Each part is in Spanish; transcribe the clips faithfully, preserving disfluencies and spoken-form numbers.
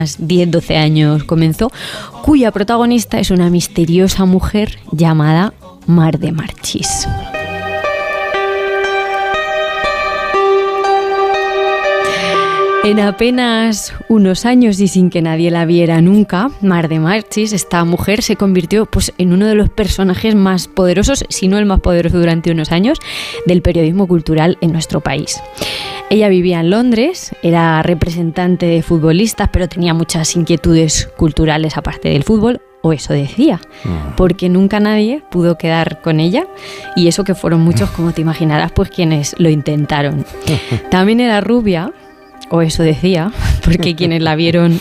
diez doce años comenzó, cuya protagonista es una misteriosa mujer llamada Mar de Marchis. En apenas unos años y sin que nadie la viera nunca, Mar de Marchis, esta mujer, se convirtió pues, en uno de los personajes más poderosos, si no el más poderoso durante unos años, del periodismo cultural en nuestro país. Ella vivía en Londres, era representante de futbolistas, pero tenía muchas inquietudes culturales aparte del fútbol, o eso decía, porque nunca nadie pudo quedar con ella, y eso que fueron muchos, como te imaginarás, pues quienes lo intentaron. También era rubia, o eso decía, porque quienes la vieron...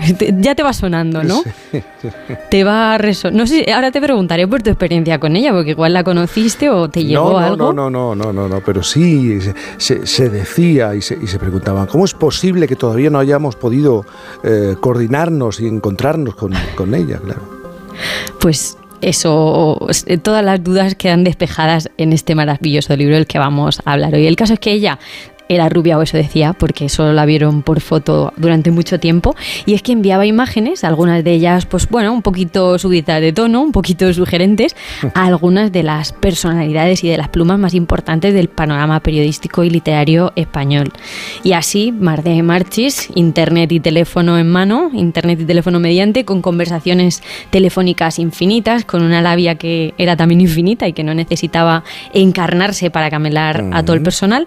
Ya te va sonando, ¿no? Sí. Te va a resonar. No sé, ahora te preguntaré por tu experiencia con ella, porque igual la conociste o te llegó no, no, algo. No, no, no, no, no, pero sí se, se decía y se, y se preguntaban, ¿cómo es posible que todavía no hayamos podido eh, coordinarnos y encontrarnos con, con ella? Claro. Pues... Eso, todas las dudas quedan despejadas en este maravilloso libro del que vamos a hablar hoy. El caso es que ella era rubia, o eso decía, porque solo la vieron por foto durante mucho tiempo, y es que enviaba imágenes, algunas de ellas, pues bueno, un poquito subidas de tono, un poquito sugerentes, a algunas de las personalidades y de las plumas más importantes del panorama periodístico y literario español. Y así, Mar de Marchis, internet y teléfono en mano, internet y teléfono mediante, con conversaciones telefónicas infinitas, con una labia que era también infinita y que no necesitaba encarnarse para camelar uh-huh. a todo el personal,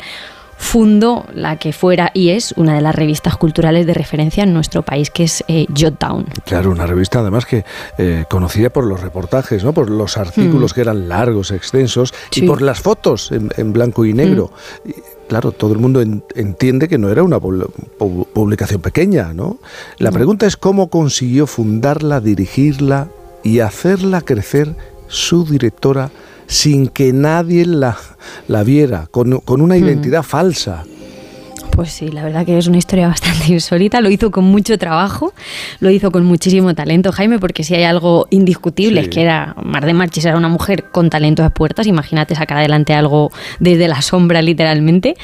fundó la que fuera y es una de las revistas culturales de referencia en nuestro país, que es eh, Jotdown. Claro, una revista además que eh, conocida por los reportajes, ¿no? Por los artículos mm. que eran largos, extensos, sí. y por las fotos en, en blanco y negro. Mm. Y, claro, todo el mundo en, entiende que no era una publicación pequeña, ¿no? La mm. pregunta es cómo consiguió fundarla, dirigirla y hacerla crecer su directora sin que nadie la, la viera, con, con una identidad mm. falsa. Pues sí, la verdad que es una historia bastante insólita. Lo hizo con mucho trabajo, lo hizo con muchísimo talento, Jaime, porque si hay algo indiscutible sí. es que era Mar de Marchis era una mujer con talento a puertas. Imagínate sacar adelante algo desde la sombra, literalmente.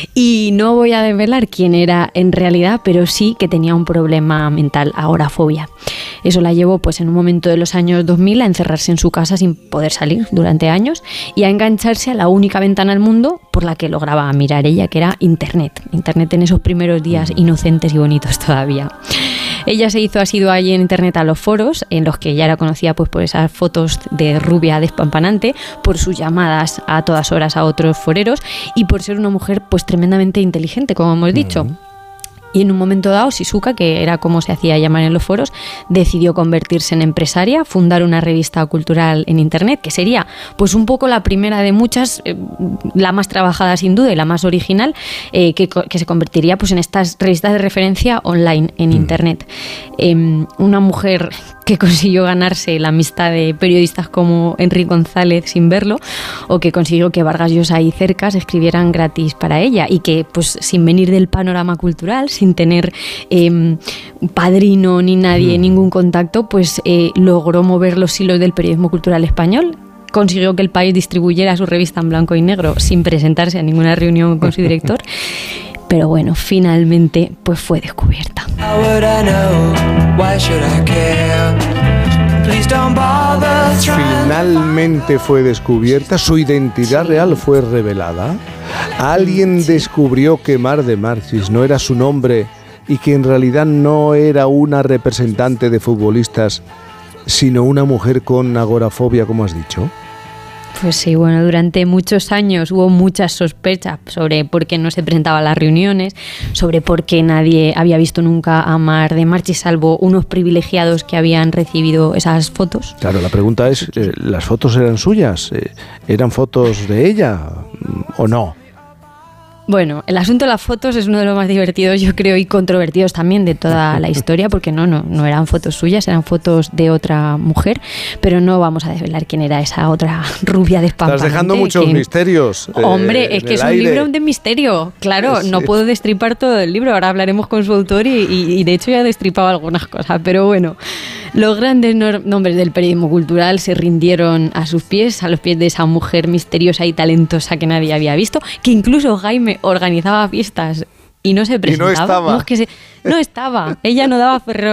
Y no voy a desvelar quién era en realidad, pero sí que tenía un problema mental, agorafobia. Eso la llevó, pues, en un momento de los años dos mil a encerrarse en su casa sin poder salir durante años y a engancharse a la única ventana al mundo por la que lograba mirar ella, que era Internet. Internet en esos primeros días inocentes y bonitos todavía. Ella se hizo asidua allí en Internet a los foros, en los que ya era conocida pues, por esas fotos de rubia despampanante, por sus llamadas a todas horas a otros foreros y por ser una mujer pues tremendamente inteligente, como hemos dicho. Uh-huh. Y en un momento dado, Shizuka, que era como se hacía llamar en los foros, decidió convertirse en empresaria, fundar una revista cultural en Internet, que sería pues un poco la primera de muchas, eh, la más trabajada sin duda y la más original, eh, que, que se convertiría pues en estas revistas de referencia online en mm. Internet. Eh, una mujer que consiguió ganarse la amistad de periodistas como Enrique González sin verlo, o que consiguió que Vargas Llosa y Cercas escribieran gratis para ella, y que pues sin venir del panorama cultural, sin tener eh, padrino ni nadie, mm. ningún contacto, pues eh, logró mover los hilos del periodismo cultural español. Consiguió que El País distribuyera su revista en blanco y negro sin presentarse a ninguna reunión con su director. Pero bueno, finalmente pues fue descubierta. Finalmente fue descubierta, su identidad real fue revelada. Alguien descubrió que Mar de Marchis no era su nombre y que en realidad no era una representante de futbolistas, sino una mujer con agorafobia, como has dicho. Pues sí, bueno, durante muchos años hubo muchas sospechas sobre por qué no se presentaba a las reuniones, sobre por qué nadie había visto nunca a Mar de Marchis, salvo unos privilegiados que habían recibido esas fotos. Claro, la pregunta es, eh, ¿las fotos eran suyas? Eh, ¿Eran fotos de ella o no? Bueno, el asunto de las fotos es uno de los más divertidos, yo creo, y controvertidos también de toda la historia, porque no, no, no eran fotos suyas, eran fotos de otra mujer, pero no vamos a desvelar quién era esa otra rubia despampanante. Estás dejando muchos que... misterios. Eh, Hombre, es que es un aire. libro de misterio, claro, sí. No puedo destripar todo el libro, ahora hablaremos con su autor y, y, y de hecho ya he destripado algunas cosas, pero bueno, los grandes no- nombres del periodismo cultural se rindieron a sus pies, a los pies de esa mujer misteriosa y talentosa que nadie había visto, que incluso Jaime organizaba fiestas y no se presentaba. Y no estaba. No, es que se, no estaba. Ella no daba Ferrero